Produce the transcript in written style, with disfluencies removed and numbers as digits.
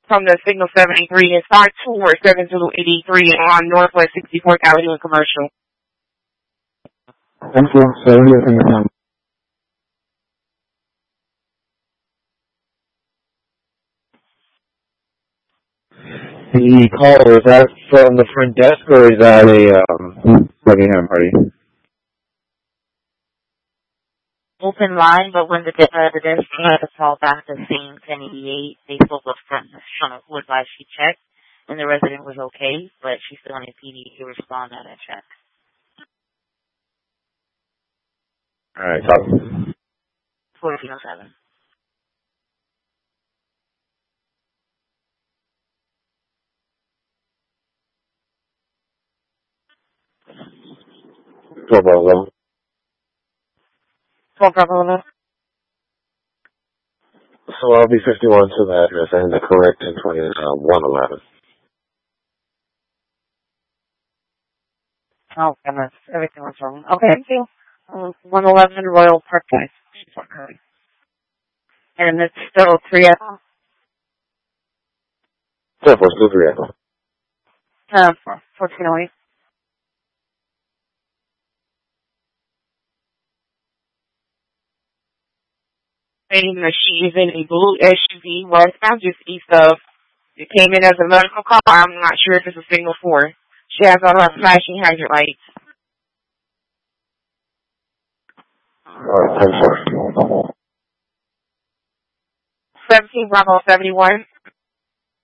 from the signal 783 and star 2 or 7083 on Northwest 64th Avenue and Commercial. Thank you. 70 The call, is that from the front desk or is that a Buckingham party? Open line, but when the desk had to call back the same 1088, they spoke up front who advised she checked, and the resident was okay, but she's still on a PD to respond at a check. Alright, copy. 1407. Bravo. 12 Bravo 11. So I'll be 51 to the address and the correct 111. Oh, goodness. Everything was wrong. Okay, thank you. 111 Royal Park Drive. And it's still 3 Echo? 443 Echo. 1408. Saying that she is in a blue SUV westbound just east of, it came in as a medical call. I'm not sure if it's a signal 4. She has on her flashing hazard lights. 10-4. 17 Bravo 71.